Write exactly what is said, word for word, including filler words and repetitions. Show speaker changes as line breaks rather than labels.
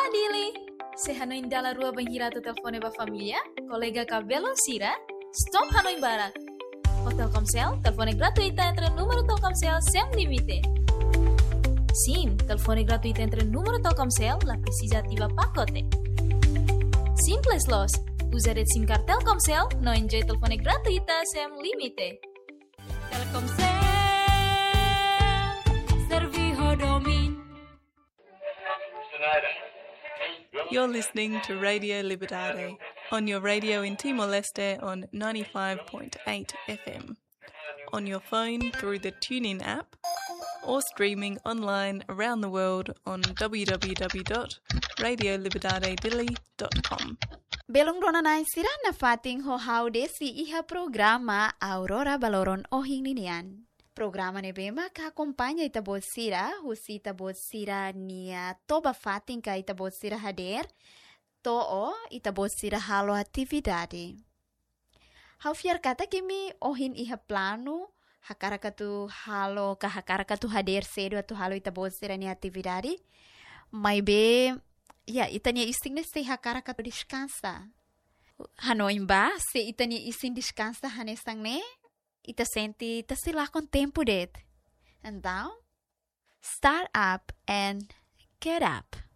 Dili. Se Hanoi indala rua banhirata telefone ba família, colega cabelo Sira, stop Hanoi Barak. O Telkomsel, telefone gratuita entre número Telkomsel sem limite. Sim, telefone gratuita entre número Telkomsel, la precisa ativa pacote. Simples los, usa rede SIM card Telkomsel, no enjoy telefone gratuita sem limite. Telkomsel, serviho domin.
You're listening to Radio Liberdade on your radio in Timor-Leste on ninety-five point eight F M, on your phone through the TuneIn app, or streaming online around the world on w w w dot radio liberdade dili dot com.
Belum ronanay sira na fating ho haude si iha programa Aurora Baloron Ohing Ninian. Programa ne bema ka acompanha itabot sira, husi itabot sira nia toba fating ka itabot sira hader, to itabot sira halo atividade. Hau fiar kata kimi ohin iha plano, hakara katu halo ka hakara katu hader cedo atu halo itabot sira nia atividade, mai be ya itania ising se hakara katu descansa. Hanoi ba se itania ising descansa hanesang ne? Ita senti ita sila com tempo det. Então, start up and get up.